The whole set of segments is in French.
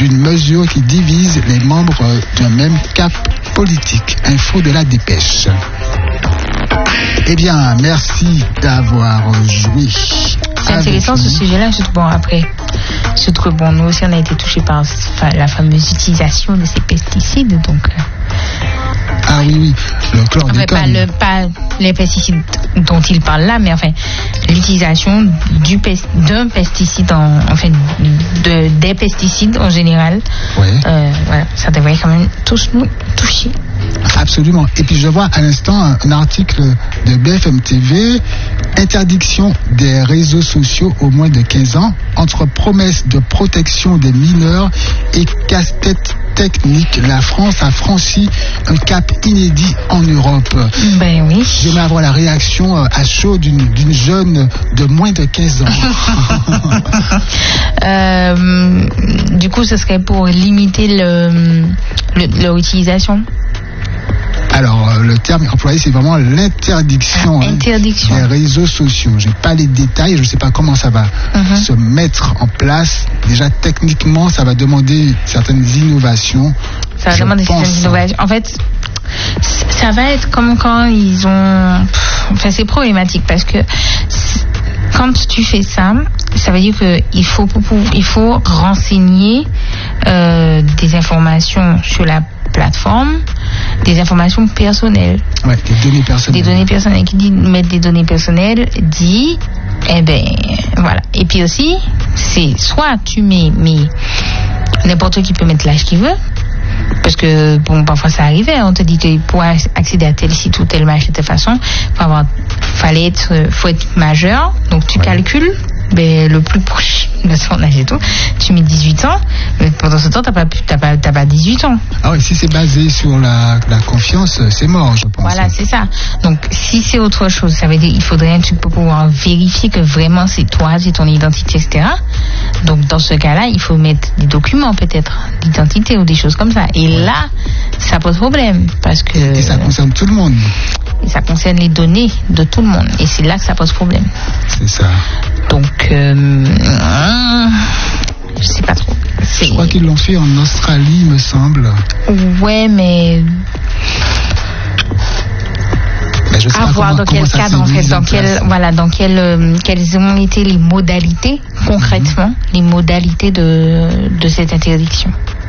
d'une mesure qui divise les membres d'un même cap politique. Info de la dépêche. Eh bien, merci d'avoir joué. C'est intéressant ce sujet-là, surtout que nous aussi on a été touchés par la fameuse utilisation de ces pesticides, donc. Ah oui, le chlordécone. Pas les pesticides dont il parle là, mais enfin l'utilisation d'un pesticide, des pesticides en général. Oui. Voilà, ça devrait quand même tous nous toucher. Absolument. Et puis je vois à l'instant un article de BFM TV, interdiction des réseaux sociaux aux moins de 15 ans, entre promesses de protection des mineurs et casse-tête technique. La France a franchi un cap inédit en Europe. Ben oui. J'aimerais avoir la réaction à chaud d'une jeune de moins de 15 ans. Du coup, ce serait pour limiter leur utilisation. Alors, le terme employé, c'est vraiment l'interdiction des réseaux sociaux. Je n'ai pas les détails, je ne sais pas comment ça va se mettre en place. Déjà, techniquement, ça va demander certaines innovations. Ça va demander certaines innovations. En fait, ça va être comme quand ils ont... Enfin, c'est problématique parce que quand tu fais ça, ça veut dire qu'il faut renseigner des informations sur la plateforme, des informations personnelles. Ouais, des données personnelles. Des données personnelles. Qui dit mettre des données personnelles, dit, voilà. Et puis aussi, c'est soit tu mets n'importe qui peut mettre l'âge qu'il veut, parce que parfois ça arrivait, on te dit que pour accéder à tel site ou tel match de toute façon, faut être majeur, donc tu calcules le plus proche de son âge et tout, tu mets 18 ans, mais pendant ce temps t'as pas 18 ans. Ah oui, si c'est basé sur la confiance, c'est mort, je pense. Voilà, c'est ça. Donc si c'est autre chose, ça veut dire il faudrait un truc pour pouvoir vérifier que vraiment c'est toi, c'est ton identité, etc. Donc dans ce cas-là, il faut mettre des documents peut-être d'identité ou des choses comme ça. Et là, ça pose problème parce que... Et ça concerne tout le monde. Et ça concerne les données de tout le monde. Et c'est là que ça pose problème. C'est ça. Donc, je sais pas trop. Je crois qu'ils l'ont fait en Australie, me semble. Ouais, mais... Je sais à voir dans quel cadre, en fait, quelles ont été les modalités, concrètement, les modalités de cette interdiction.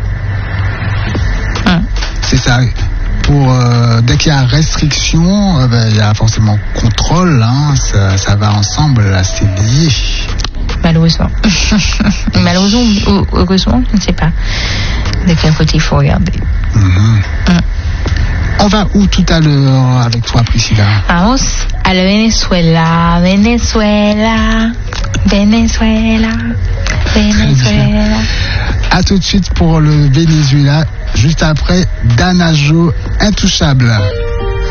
C'est ça. Dès qu'il y a restriction, il y a forcément contrôle, ça va ensemble, là, c'est lié. Malheureusement. Malheureusement ou heureusement, je ne sais pas de quel côté il faut regarder. On va où tout à l'heure avec toi, Priscilla? Vamos al Venezuela. À tout de suite pour le Venezuela, juste après Danajo, Intouchable.